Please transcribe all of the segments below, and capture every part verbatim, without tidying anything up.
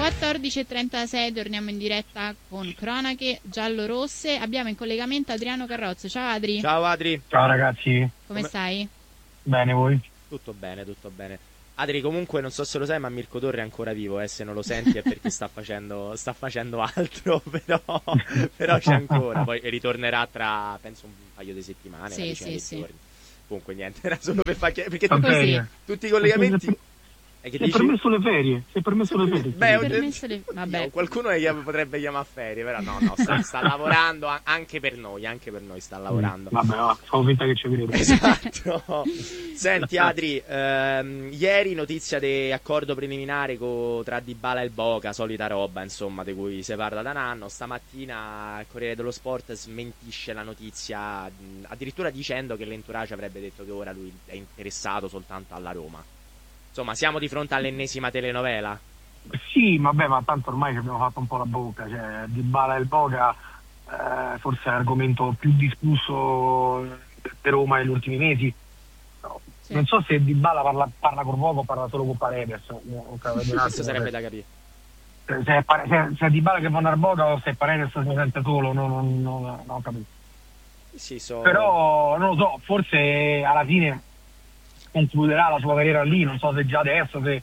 quattordici e trentasei torniamo in diretta con cronache giallo-rosse. Abbiamo in collegamento Adriano Carrozzo. Ciao Adri. Ciao Adri. Ciao ragazzi. Come, Come... stai? Bene, voi? Tutto bene, tutto bene. Adri, comunque non so se lo sai, ma Mirko Torre è ancora vivo, eh, se non lo senti è perché sta facendo, sta facendo altro, però, però c'è ancora, poi ritornerà tra, penso, un paio di settimane, sì, una sì, sì. giorni. Comunque niente, era solo per fare chiaro, perché Così. tutti i collegamenti... E che si è permesso le ferie, si è permesso le ferie. Beh, permesso le... Vabbè. No, qualcuno potrebbe chiamare ferie, però no, no, sta, sta lavorando anche per noi, anche per noi sta lavorando. Mm, vabbè, va, famo finta che ci vedevo. Esatto. Senti Adri, ehm, ieri notizia di accordo preliminare co, tra Dybala e il Boca, solita roba, insomma, di cui si parla da un anno. Stamattina il Corriere dello Sport smentisce la notizia, addirittura dicendo che l'entourage avrebbe detto che ora lui è interessato soltanto alla Roma. Insomma, siamo di fronte all'ennesima telenovela? Sì, vabbè, ma tanto ormai ci abbiamo fatto un po' la bocca, cioè Dybala e il Boca eh, forse è l'argomento più discusso di Roma negli ultimi mesi. No. Sì. Non so se Dybala parla, parla con Boca o parla solo con Paredes. Questo sarebbe da capire. Se è, se, se è Dybala che va andare a Boca o se è Paredes si sente solo, non, non, non, non ho capito. Sì, so... Però non lo so, forse alla fine concluderà la sua carriera lì, non so se già adesso, se,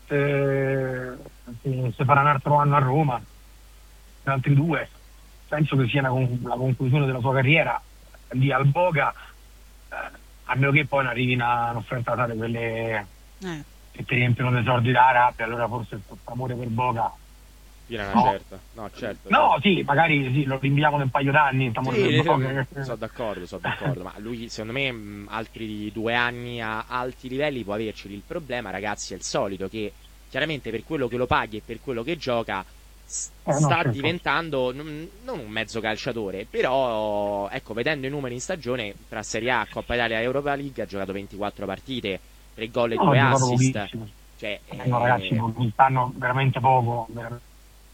se, se farà un altro anno a Roma, altri due, penso che sia una, la conclusione della sua carriera lì al Boca, eh, a meno che poi non arrivi una, un'offerta tale quelle eh. che ti riempiono dei soldi da rabbia, allora forse il amore per Boca viene una no. certa. No, certo. No, certo. sì, magari sì, lo rinviamo in un paio d'anni. Sì, sono d'accordo, sono d'accordo, ma lui secondo me mh, altri due anni a alti livelli può averceli. Il problema, ragazzi, è il solito, che chiaramente per quello che lo paghi e per quello che gioca s- eh, no, sta certo. diventando non, non un mezzo calciatore, però ecco, vedendo i numeri in stagione tra Serie A, Coppa Italia e Europa League ha giocato ventiquattro partite, tre gol e no, due assist. Cioè, eh, no, ragazzi, mi stanno veramente poco, veramente.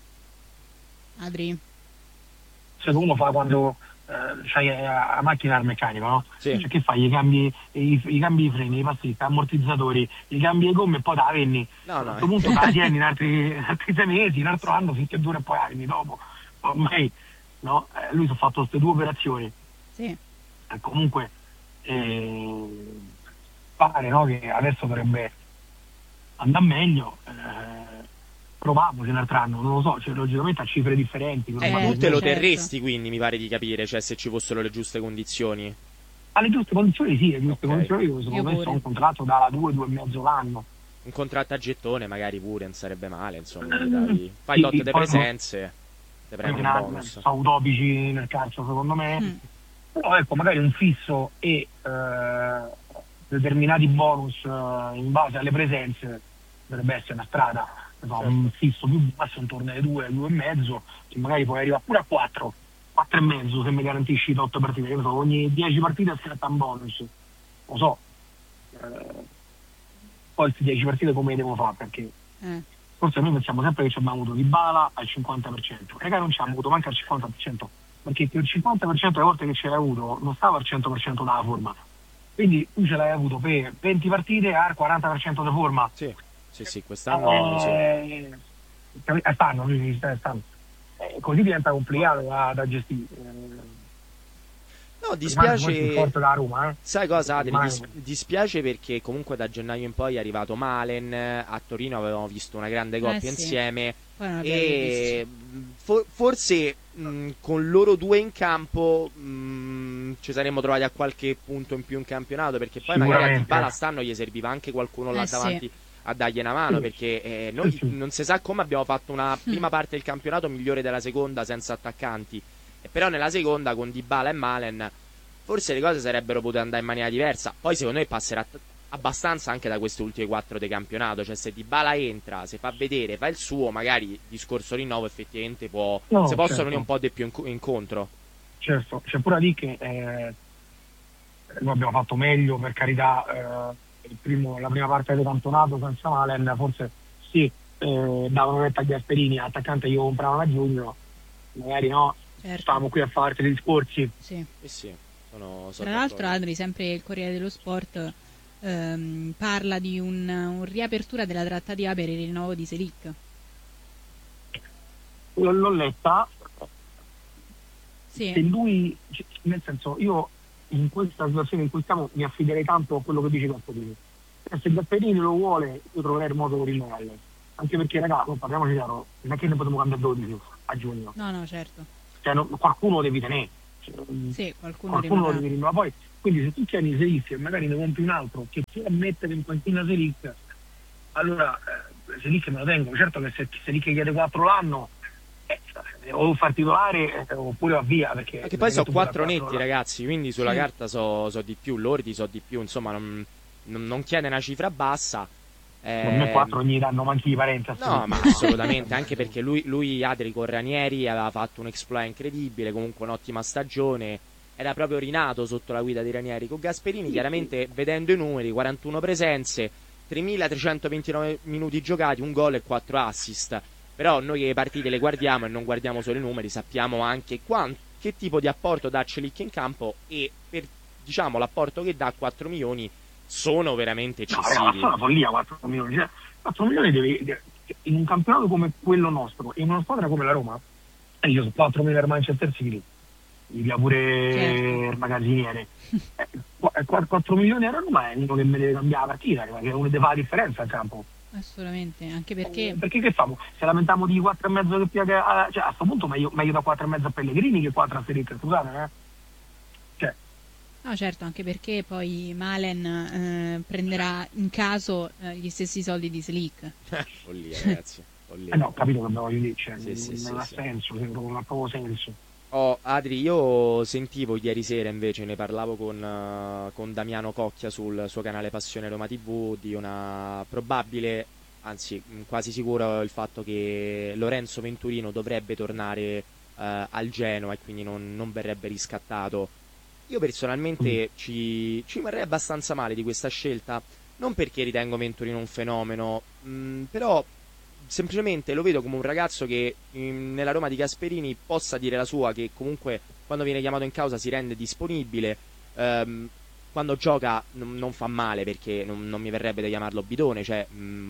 Adri, se uno fa quando eh, c'hai la macchina al meccanico, no? Sì. Cioè, che fai? I cambi, i, i cambi di freni, i passi, gli ammortizzatori, i cambi di gomme e poi da venni. No, a no, questo punto la tieni in altri, in altri sei mesi, un altro anno finché dura e poi anni dopo. Ormai no? Eh, lui si è fatto queste due operazioni. Sì. E comunque eh, pare, no, che adesso dovrebbe andare meglio. Eh, proviamoci un altro anno, non lo so, cioè, logicamente a cifre differenti. Eh, ma tu te lo certo. terresti, quindi, mi pare di capire, cioè se ci fossero le giuste condizioni? Alle giuste condizioni sì, alle giuste Okay. condizioni secondo me sono un contratto da due, due e mezzo l'anno. Un contratto a gettone magari pure, non sarebbe male, insomma, Eh, dai. Fai sì, tot de poi presenze, te prendi un bonus. Sono utopici nel calcio secondo me, Mm. però ecco, magari un fisso e eh, determinati bonus eh, in base alle presenze dovrebbe essere una strada. No, Certo. un fisso più basso intorno ai due, due e mezzo, che magari poi arriva pure a quattro, quattro e mezzo se mi garantisci otto partite, io so, ogni dieci partite scatta un bonus, lo so, eh, poi queste dieci partite come le devo fare, perché Eh. forse noi pensiamo sempre che ci abbiamo avuto Dybala al cinquanta per cento, raga non ci abbiamo avuto manca al cinquanta per cento, perché il cinquanta per cento delle volte che ce l'hai avuto non stava al cento per cento dalla forma, quindi tu ce l'hai avuto per venti partite al quaranta per cento di forma. Sì. Sì, sì, quest'anno eh, sì. Stanno, stanno. Eh, così diventa complicato da, da gestire. No, dispiace. Forte da Roma, eh. Sai cosa, Adri? Ormai... Dis- dispiace perché comunque da gennaio in poi è arrivato Malen. A Torino avevamo visto una grande coppia eh, sì. insieme. Poi E for- forse mh, con loro due in campo mh, ci saremmo trovati a qualche punto in più in campionato. Perché poi magari a Dybala stanno gli serviva anche qualcuno là eh, davanti. Sì. A dargli una mano, sì. perché eh, noi sì, sì. non si sa come abbiamo fatto una prima parte del campionato migliore della seconda senza attaccanti, e però nella seconda con Dybala e Malen forse le cose sarebbero potute andare in maniera diversa. Poi secondo me passerà t- abbastanza anche da queste ultime quattro di campionato, cioè se Dybala entra, se fa vedere, fa il suo, magari discorso rinnovo effettivamente può no, se possono certo. venire un po' di più inc- incontro. Certo, c'è pure lì che eh, noi abbiamo fatto meglio, per carità, eh, il primo, la prima parte del campionato senza Malen, forse sì, eh, davano retta agli Gasperini, attaccante io compravo la Giugno, magari no, certo. stavamo qui a fare altri discorsi. Sì. Eh sì, sono, sono Tra d'accordo. l'altro, Adri, sempre il Corriere dello Sport ehm, parla di un, un riapertura della trattativa per il rinnovo di Selic. l'ho letta. Sì. Se lui, nel senso, io in questa situazione in cui stiamo mi affiderei tanto a quello che dice Gasperini. Se Gasperini lo vuole, io troverei il modo di rinnovarlo. Anche perché, ragazzi, parliamoci chiaro, non è che ne potremo cambiare dodici a giugno. No, no, certo. Cioè, no, qualcuno lo devi tenere. Cioè, sì, qualcuno, qualcuno lo devi rinnovare. Poi, quindi se tu tieni Selic e magari ne compri un altro che ti a mettere in panchina Selic, allora eh, Selic me lo tengo. Certo che se Selic chiede quattro l'anno, eh, o far titolare eh, oppure va via. Perché, Anche poi sono quattro netti, l'anno. ragazzi, quindi sulla sì. carta so, so di più, lordi so di più, insomma non, non, non chiede una cifra bassa. Per me quattro gli danno manchi di parenti. No, ma assolutamente, anche perché lui, lui Adri con Ranieri aveva fatto un exploit incredibile, comunque un'ottima stagione, era proprio rinato sotto la guida di Ranieri. Con Gasperini, chiaramente, vedendo i numeri, quarantuno presenze, tremilatrecentoventinove minuti giocati, un gol e quattro assist. Però noi che le partite le guardiamo e non guardiamo solo i numeri, sappiamo anche quant- che tipo di apporto dà Celic in campo, e per, diciamo, l'apporto che dà, quattro milioni sono veramente eccessivi. No, è una follia, quattro milioni. Cioè, quattro milioni devi, devi, in un campionato come quello nostro, in una squadra come la Roma, e io so quattro milioni per Manchester City, gli dia pure certo. il magazziniere. Eh, quattro milioni a Roma è uno che me deve cambiare la partita, perché è uno che deve fare la differenza al campo. Assolutamente, anche perché... Eh, perché che famo? Se lamentiamo di quattro e mezzo che piaga, cioè a questo punto meglio, meglio da quattro e mezzo a Pellegrini che quattro a Selic, scusate, eh? Cioè. No, certo, anche perché poi Malen eh, prenderà in caso eh, gli stessi soldi di Selic. Follia, ragazzi. Follia. Eh no, capito che voglio dire, cioè, sì, sì, non sì, ha senso, sì. non ha proprio senso. Oh, Adri, io sentivo ieri sera, invece, ne parlavo con, uh, con Damiano Cocchia sul suo canale Passione Roma tivù, di una probabile, anzi quasi sicuro, il fatto che Lorenzo Venturino dovrebbe tornare uh, al Genoa e quindi non, non verrebbe riscattato. Io personalmente mm. ci, ci rimarrei abbastanza male di questa scelta, non perché ritengo Venturino un fenomeno, mh, però semplicemente lo vedo come un ragazzo che in, nella Roma di Gasperini possa dire la sua, che comunque quando viene chiamato in causa si rende disponibile, ehm, quando gioca non, non fa male, perché non, non mi verrebbe da chiamarlo bidone, cioè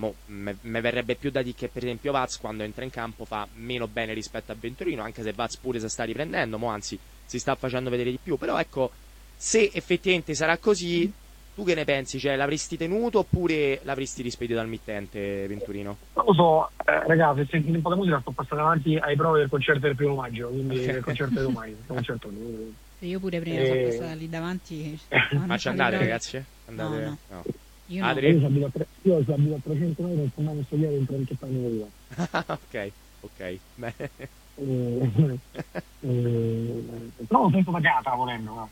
mi verrebbe più da dire che per esempio Vaz quando entra in campo fa meno bene rispetto a Venturino, anche se Vaz pure si sta riprendendo, mo anzi si sta facendo vedere di più. Però ecco, se effettivamente sarà così, tu che ne pensi? Cioè, l'avresti tenuto oppure l'avresti rispedito al mittente, Venturino? Non lo so, eh, ragazzi, sentite un po' di musica, sto passando avanti ai prove del concerto del primo maggio, quindi okay. il concerto di domani. Concerto... Io pure prima eh... sono passata lì davanti. Faccia andare, ragazzi. Andate. No, no. No. Io, Adri? No. Io ho abito a trecento euro e non so ieri in trentotto anni di ok, ok, bene. Eh, eh, però sempre pagata volendo, no?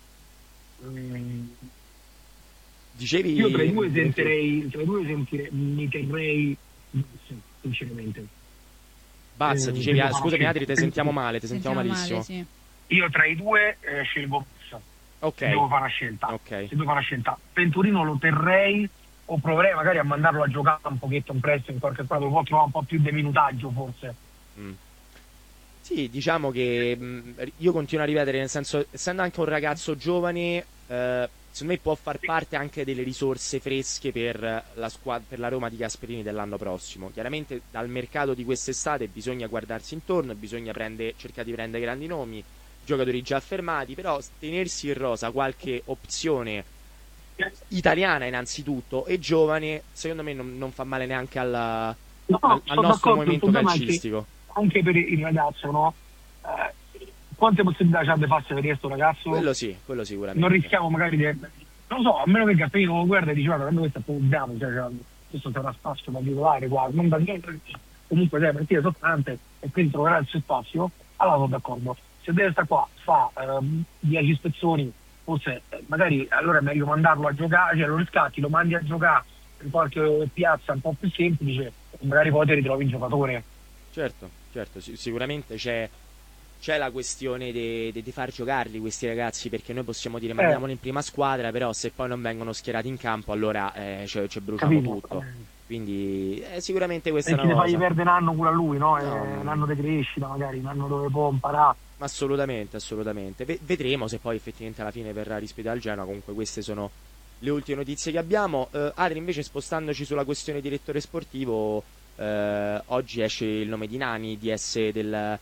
Eh, Dicevi... Io tra i due sentirei, tra i due sentirei, mi terrei sinceramente. Baz, eh, dicevi, ah, scusami Adri, ti sentiamo male, ti sentiamo, sentiamo malissimo. Male, sì. Io tra i due eh, scelgo Baz. Ok. Se devo fare una scelta. Okay. Se devo fare una scelta. Venturino lo terrei o proverei magari a mandarlo a giocare un pochetto in prestito in qualche squadra, può trovare un po' più di minutaggio forse. Mm. Sì, diciamo che mh, io continuo a ripetere, nel senso, essendo anche un ragazzo giovane, eh, secondo me può far parte anche delle risorse fresche per la, squad- per la Roma di Gasperini dell'anno prossimo. Chiaramente dal mercato di quest'estate bisogna guardarsi intorno, bisogna prendere, cercare di prendere grandi nomi, giocatori già affermati, però tenersi in rosa qualche opzione italiana innanzitutto e giovane, secondo me non, non fa male neanche alla, no, al, al nostro movimento calcistico. Anche per il ragazzo, no? Eh, quante possibilità c'ha di farsi vedere questo ragazzo? Quello sì, quello sicuramente. Non rischiamo magari di... Non lo so, a meno che Gasperini non lo guarda e dice guarda, quando questo è un po' cioè, cioè, questo sarà spazio da titolare qua, non da niente, comunque le partite sono tante e quindi troverà il suo spazio, allora sono d'accordo. Se deve stare qua, fa ehm, dieci spezzoni, forse eh, magari allora è meglio mandarlo a giocare, cioè lo riscatti, lo mandi a giocare in qualche piazza un po' più semplice e magari poi ti ritrovi il giocatore. Certo, certo, sicuramente c'è, c'è la questione di de, de far giocarli questi ragazzi, perché noi possiamo dire mandiamoli eh. in prima squadra, però se poi non vengono schierati in campo allora eh, ci cioè, bruciamo Capito. tutto. Quindi eh, sicuramente questa e è una cosa. E ti fai perdere un anno pure a lui, no? no eh, un anno di crescita magari, un anno dove può imparare. Assolutamente, assolutamente. V- vedremo se poi effettivamente alla fine verrà rispedito al Genoa. Comunque queste sono le ultime notizie che abbiamo. uh, Adri, invece, spostandoci sulla questione direttore sportivo, eh, oggi esce il nome di Nani, D S del,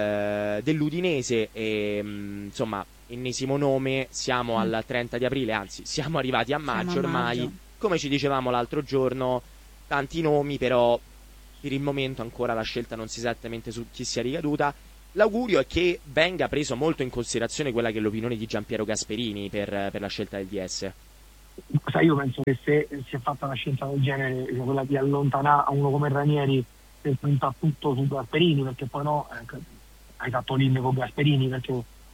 eh, dell'Udinese, e mh, insomma ennesimo nome, siamo mm. al trenta di aprile, anzi siamo arrivati a maggio siamo a ormai, maggio. Come ci dicevamo l'altro giorno, tanti nomi, però per il momento ancora la scelta non si sa esattamente su chi sia ricaduta. L'augurio è che venga preso molto in considerazione quella che è l'opinione di Giampiero Gasperini per, per la scelta del D S. Sai, io penso che se si è fatta una scelta del genere, quella di allontanare a uno come Ranieri, per puntare tutto su Gasperini, perché poi no, eh, hai fatto l'inne con Gasperini, perché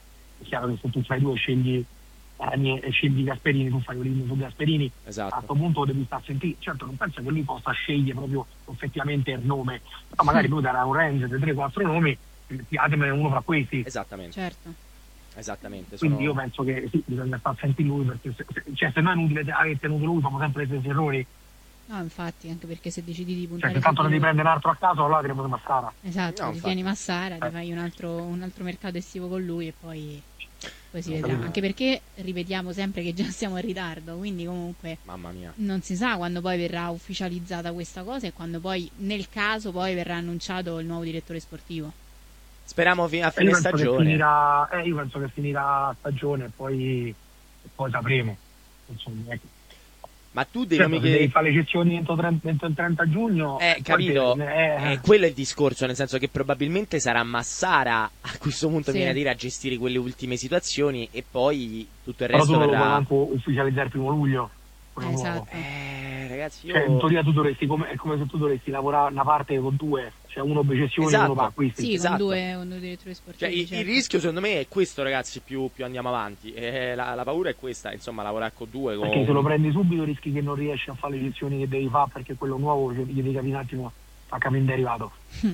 è chiaro che se tu fai due scegli Ranieri e scegli Gasperini, tu fai l'inne su Gasperini, esatto. A questo punto devi stare a sentire. Certo, non penso che lui possa scegliere proprio effettivamente il nome, però magari lui darà un range di tre quattro nomi, fiatemene uno fra questi. Esattamente. Certo. Esattamente. Quindi sono... io penso che sì, bisogna far sentire lui, perché se, se, cioè, se no è inutile aver tenuto lui, fanno sempre gli stessi errori. No, infatti, anche perché se decidi di Cioè, puntare se tanto su ne di devi lui- prendere un altro a caso, allora tiriamo di Massara. Esatto, No, ti infatti. tieni Massara, ti Eh. fai un altro, un altro mercato estivo con lui e poi, poi si No, vedrà. capito. Anche perché ripetiamo sempre che già siamo in ritardo, quindi comunque Mamma mia. non si sa quando poi verrà ufficializzata questa cosa e quando poi, nel caso, poi verrà annunciato il nuovo direttore sportivo. Speriamo fino a E fine io penso che stagione. finirà, eh, io penso che finirà la stagione e poi, e poi sapremo. Insomma, ecco. Ma tu dei Certo, nomi se devi che... fare le cessioni entro, trenta entro il trenta giugno, Eh, poi capito, te- eh, eh, quello è il discorso, nel senso che probabilmente sarà Massara, a questo punto Sì. viene a dire, a gestire quelle ultime situazioni e poi tutto il però resto tu non lo puoi verrà... manco ufficializzare il primo luglio. quello nuovo. Esatto. Eh, ragazzi, Cioè, in io... teoria tu dovresti, come, è come se tu dovresti lavorare una parte con due, cioè uno per cessioni e Esatto. uno per acquisti. Sì, Esatto. con due, con due direttori Cioè, sportivi. il, certo. il rischio secondo me è questo, ragazzi, più, più andiamo avanti. Eh, la, la paura è questa, insomma, lavorare con due. Con... Perché se lo prendi subito rischi che non riesci a fare le gestioni che devi fare, perché quello nuovo cioè, gli devi capire un attimo a capire in derivato.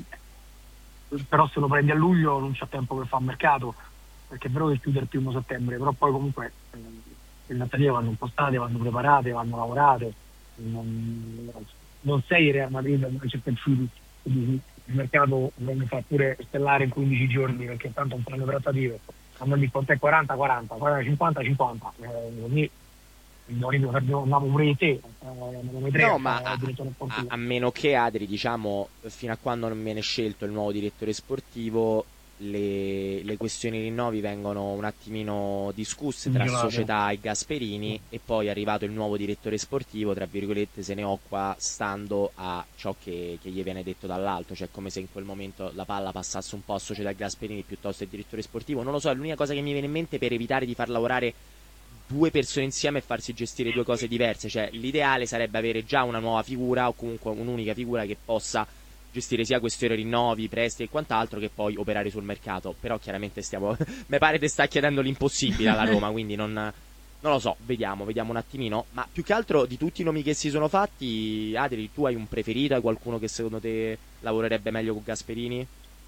Però se lo prendi a luglio non c'è tempo per fare mercato, perché è vero che chiude il primo settembre, però poi comunque eh, le trattative vanno impostate, vanno preparate, vanno lavorate. Non, non sei il Real Madrid, non c'è il City, quindi il mercato deve fare pure stellare in quindici giorni, perché tanto non fanno trattative. Hanno lì con te quaranta quaranta, cinquanta cinquanta. Eh, andiamo pure di te, eh, No, ma a, a, a meno che Adri, diciamo, fino a quando non viene scelto il nuovo direttore sportivo, le, le questioni rinnovi vengono un attimino discusse tra Vigilate. società e Gasperini, e poi arrivato il nuovo direttore sportivo, tra virgolette, se ne occupa stando a ciò che, che gli viene detto dall'alto, cioè come se in quel momento la palla passasse un po' a società e Gasperini piuttosto che il direttore sportivo. Non lo so, è l'unica cosa che mi viene in mente per evitare di far lavorare due persone insieme e farsi gestire due cose diverse. Cioè, l'ideale sarebbe avere già una nuova figura, o comunque un'unica figura che possa gestire sia questioni rinnovi, prestiti e quant'altro, che poi operare sul mercato. Però chiaramente stiamo mi pare che sta chiedendo l'impossibile alla Roma, quindi non, non lo so, vediamo, vediamo un attimino. Ma più che altro di tutti i nomi che si sono fatti, Adri, tu hai un preferito? Hai qualcuno che secondo te lavorerebbe meglio con Gasperini?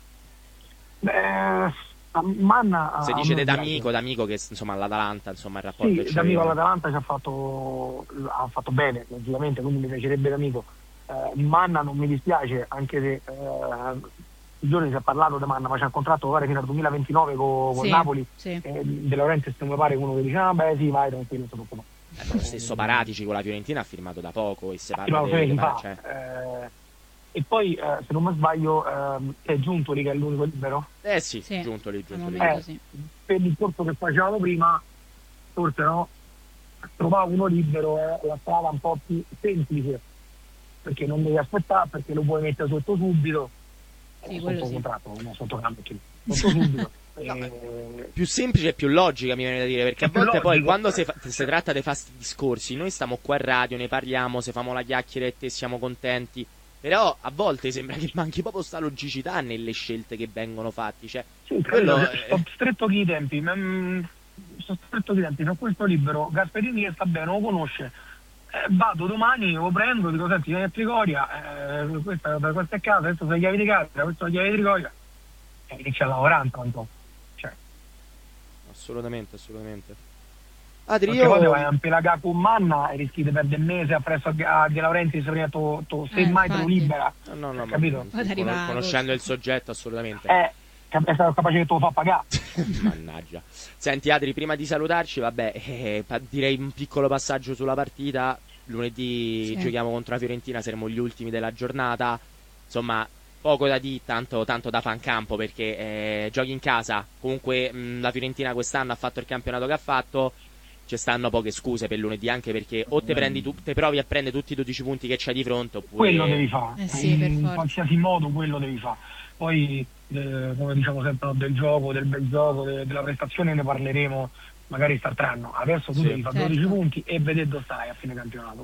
Beh, Manna, Se dice d'amico, d'amico che insomma all'Atalanta, insomma il rapporto sì, che d'amico c'aveva. all'Atalanta ci ha fatto, ha fatto bene, logicamente, quindi mi piacerebbe d'amico. Eh, Manna non mi dispiace, anche se eh, i giorni si è parlato di Manna, ma c'è un contratto ora fino al duemilaventinove con, con Sì, Napoli. sì. Eh, De Laurentiis non mi pare uno che dice ah beh sì vai tranquillo, tutto no. Eh, lo stesso Paratici con la Fiorentina ha firmato da poco e si parla Firmato sei di... mesi fa. cioè... Eh, e poi eh, se non mi sbaglio ehm, è Giuntoli che è l'unico libero. Eh sì, Sì, giunto lì, al giunto lì. momento Eh, sì. Per il discorso che facevamo prima, forse no, trovare uno libero è la strada un po' più semplice, perché non devi aspettare, perché lo puoi mettere sotto subito, Sì, eh, quello sotto sì. contratto, non sotto cambio, sotto subito. No, Eh, Più semplice e più logica, mi viene da dire, perché È a più volte poi logico. quando si, fa- si tratta dei fasti discorsi, noi stiamo qua in radio, ne parliamo, se famo la chiacchiera e te siamo contenti, però a volte sembra che manchi proprio sta logicità nelle scelte che vengono fatte, cioè sì, quello credo, è- sto stretto che i tempi, mm, sto stretto che i tempi, su questo libero, Gasperini che sta bene, lo conosce, eh, vado domani, lo prendo, dico senti, vieni a Trigoria, eh, questa, questa è casa, questa sono le chiavi di casa, questa sono le chiavi di Trigoria, e inizia a lavorare intanto. Cioè, assolutamente, assolutamente. Adri, perché poi te io... vai a impelagare con Manna e rischi di perdere un mese appresso a, a De Laurentiis prima to, to, se Eh, mai te lo infatti. libera. No, no, no, ma Capito? Poi ti arriva con- conoscendo agosto. il soggetto, assolutamente. Eh, cap- è stato capace che te lo fa pagare. Mannaggia. Senti Adri, prima di salutarci, vabbè, eh, pa- direi un piccolo passaggio sulla partita. Lunedì Sì. giochiamo contro la Fiorentina, saremo gli ultimi della giornata. insomma poco da dire, tanto, tanto da fancampo, perché eh, giochi in casa, comunque mh, la Fiorentina quest'anno ha fatto il campionato che ha fatto, ci stanno poche scuse per lunedì, anche perché o te prendi tu, te provi a prendere tutti i dodici punti che c'hai di fronte, oppure quello devi fare, Eh sì, per in forza. qualsiasi modo quello devi fare. Poi, eh, come diciamo sempre, del gioco, del bel gioco, de- della prestazione ne parleremo magari quest'altro anno. Adesso tu Sì. devi fare Certo. dodici punti e vedere dove stai a fine campionato.